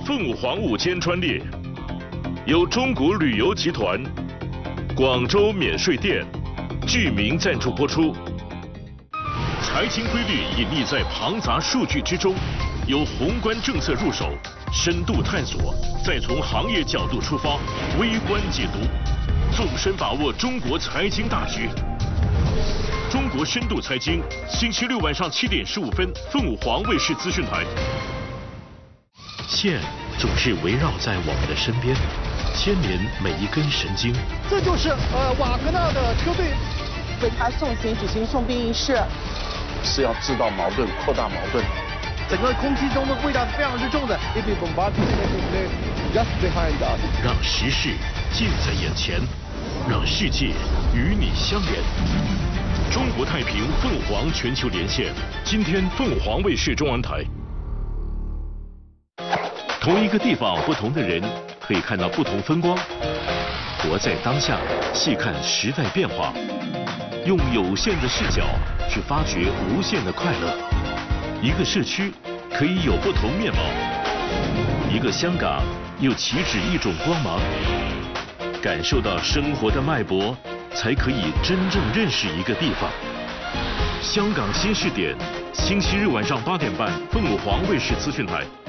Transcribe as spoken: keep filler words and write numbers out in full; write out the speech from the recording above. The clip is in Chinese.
凤凰午间专列，由中国旅游集团、广州免税店、居民赞助播出。财经规律隐匿在庞杂数据之中，由宏观政策入手，深度探索，再从行业角度出发，微观解读，纵深把握中国财经大局。中国深度财经，星期六晚上七点十五分，凤凰卫视资讯台。线总是围绕在我们的身边，牵连每一根神经。 这就是呃瓦格纳的车队为他送行举行送殡仪式， 是要制造矛盾，扩大矛盾。 整个空气中的味道是非常之重的。 让时事近在眼前，让世界与你相连。中国太平凤凰全球连线，今天凤凰卫视中文台。同一个地方，不同的人，可以看到不同风光。活在当下，细看时代变化，用有限的视角去发掘无限的快乐。一个社区可以有不同面貌，一个香港又岂止一种光芒。感受到生活的脉搏，才可以真正认识一个地方。香港新视点，星期日晚上八点半，凤凰卫视资讯台。